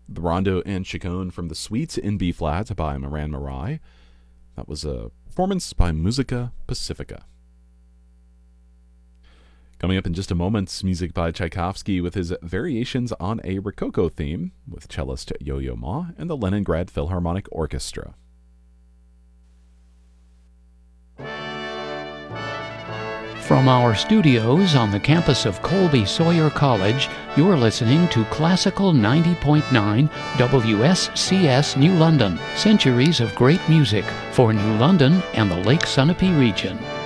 The Rondo and Chaconne from the Suite in B-flat by Moran Marai. That was a performance by Musica Pacifica. Coming up in just a moment, music by Tchaikovsky with his Variations on a Rococo theme with cellist Yo-Yo Ma and the Leningrad Philharmonic Orchestra. From our studios on the campus of Colby Sawyer College, you're listening to Classical 90.9 WSCS New London, centuries of great music for New London and the Lake Sunapee region.